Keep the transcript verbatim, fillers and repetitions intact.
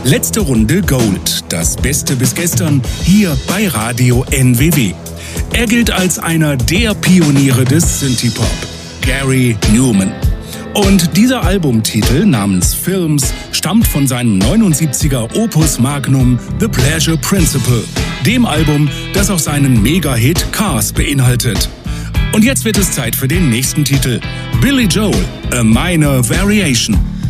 Letzte Runde Gold, das Beste bis gestern, hier bei Radio N W W. Er gilt als einer der Pioniere des Synthie-Pop, Gary Numan. Und dieser Albumtitel namens Films stammt von seinem neunundsiebziger Opus Magnum The Pleasure Principle, dem Album, das auch seinen Mega-Hit Cars beinhaltet. Und jetzt wird es Zeit für den nächsten Titel, Billy Joel, A Minor Variation.